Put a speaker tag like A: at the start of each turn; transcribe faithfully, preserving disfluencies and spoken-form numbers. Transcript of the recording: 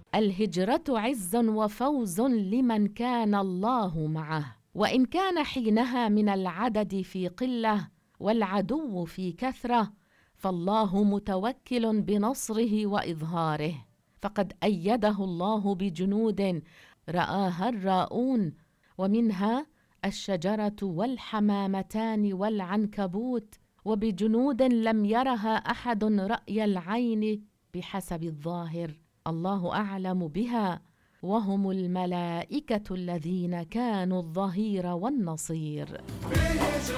A: الهجرة عز وفوز لمن كان الله معه، وإن كان حينها من العدد في قلة والعدو في كثرة، فالله متوكل بنصره وإظهاره، فقد أيده الله بجنود رآها الراؤون، ومنها الشجرة والحمامتان والعنكبوت، وبجنود لم يرها أحد رأي العين بحسب الظاهر، الله أعلم بها، وهم الملائكة الذين كانوا الظهير والنصير.